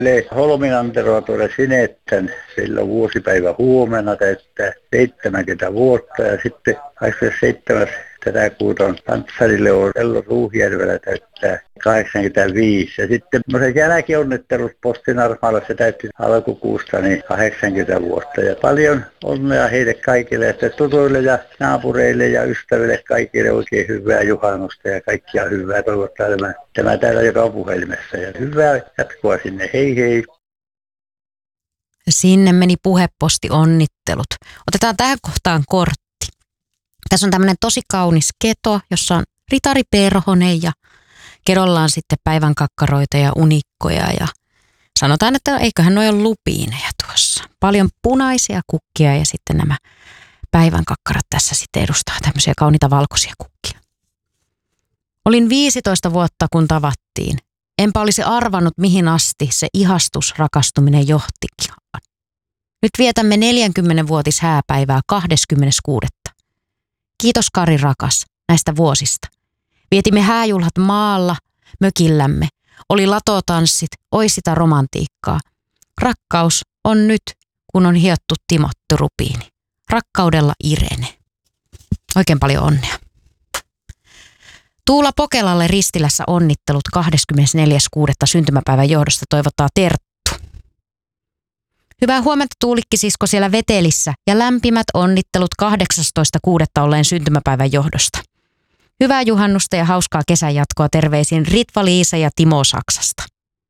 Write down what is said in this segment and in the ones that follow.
Holminanteroa tuolle Sinettän, sillä vuosipäivä huomenna täyttää 70 vuotta ja sitten 27. tätä kuuta on Pantsarille on Ello Ruuhjärvellä täyttää 85. Ja sitten semmoiset jälkionnittelut Postinarmaalla se täytti alkukuusta niin 80 vuotta. Ja paljon onnea heille kaikille, että tutuille ja naapureille ja ystäville kaikille oikein hyvää juhannusta ja kaikkia hyvää toivottaa tämä täällä joka on puhelimessa. Ja hyvää jatkoa sinne, hei hei. Sinne meni puheposti onnittelut. Otetaan tähän kohtaan kortti. Tässä on tämmöinen tosi kaunis keto, jossa on ritari Perhonen ja kedolla on sitten päivän kakkaroita ja unikkoja ja sanotaan, että eiköhän noi ole lupiineja tuossa. Paljon punaisia kukkia ja sitten nämä päivän kakkarat tässä sitten edustaa tämmöisiä kauniita valkoisia kukkia. Olin 15 vuotta kun tavattiin. Enpä olisi arvannut mihin asti se ihastusrakastuminen johtikin. Nyt vietämme 40-vuotis hääpäivää 26. Kiitos Kari rakas näistä vuosista. Vietimme hääjuhlat maalla, mökillämme. Oli latotanssit, oi sitä romantiikkaa. Rakkaus on nyt, kun on hiottu timottu rupiini. Rakkaudella Irene. Oikein paljon onnea. Tuula Pokelalle Ristilässä onnittelut 24.6. syntymäpäivän johdosta toivottaa Terttu. Hyvää huomenta Tuulikki-sisko siellä Vetelissä ja lämpimät onnittelut 18.6. olleen syntymäpäivän johdosta. Hyvää juhannusta ja hauskaa kesän jatkoa terveisin Ritva-Liisa ja Timo Saksasta.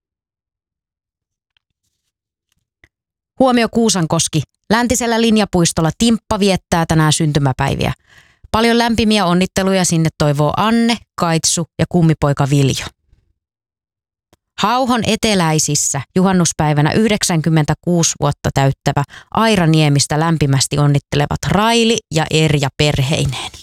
Huomio Kuusankoski. Läntisellä linjapuistolla Timppa viettää tänään syntymäpäiviä. Paljon lämpimiä onnitteluja sinne toivoo Anne, Kaitsu ja kummipoika Viljo. Hauhon eteläisissä juhannuspäivänä 96 vuotta täyttävä Aira Niemistä lämpimästi onnittelevat Raili ja Erja perheineen.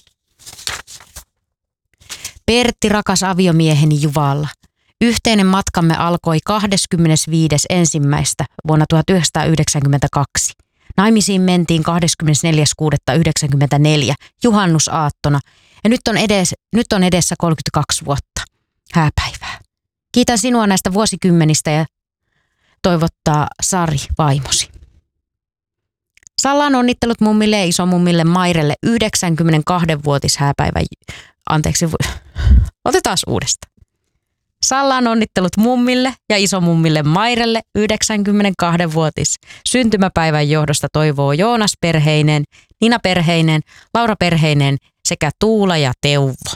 Pertti rakas aviomieheni Juvalla. Yhteinen matkamme alkoi 25.1. vuonna 1992. Naimisiin mentiin 24.6.1994 juhannusaattona ja nyt on edessä 32 vuotta hääpäivää. Kiitän sinua näistä vuosikymmenistä ja toivottaa Sari vaimosi. Sallaan onnittelut mummille ja isomummille Mairelle 92-vuotis hääpäivä. Anteeksi, otetaan uudestaan. Sallaan onnittelut mummille ja isomummille Mairelle 92-vuotis syntymäpäivän johdosta toivoo Joonas perheineen, Nina perheineen, Laura perheineen sekä Tuula ja Teuvo.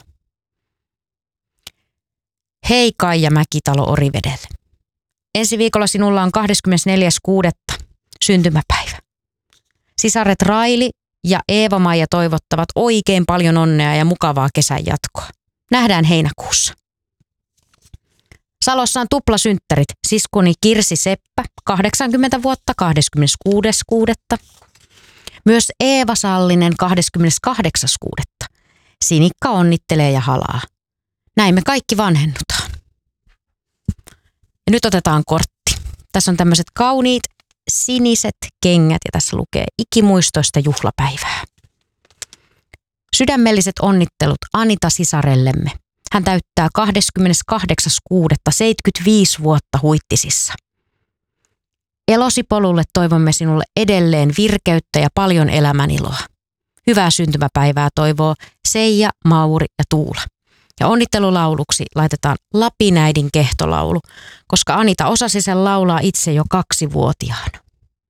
Hei Kaija Mäkitalo Orivedelle. Ensi viikolla sinulla on 24.6. syntymäpäivä. Sisaret Raili ja Eeva-Maija toivottavat oikein paljon onnea ja mukavaa kesän jatkoa. Nähdään heinäkuussa. Salossa on tuplasynttärit. Siskoni Kirsi Seppä, 80 vuotta, 26.6. Myös Eeva Sallinen, 28.6. Sinikka onnittelee ja halaa. Näin me kaikki vanhennutaan. Ja nyt otetaan kortti. Tässä on tämmöiset kauniit siniset kengät ja tässä lukee ikimuistoista juhlapäivää. Sydämelliset onnittelut Anita sisarellemme. Hän täyttää 28.6. vuotta Huittisissa. Elosi polulle toivomme sinulle edelleen virkeyttä ja paljon elämäniloa. Hyvää syntymäpäivää toivoo Seija, Mauri ja Tuula. Ja onnittelulauluksi laitetaan Lapinäidin kehtolaulu, koska Anita osasi sen laulaa itse jo 2-vuotiaana.